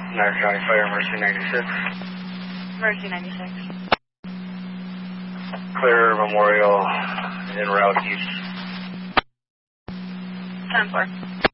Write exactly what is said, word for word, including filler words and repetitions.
Niagara County Fire, Mercy ninety-six. Mercy ninety-six. Clear Memorial en route east. ten four.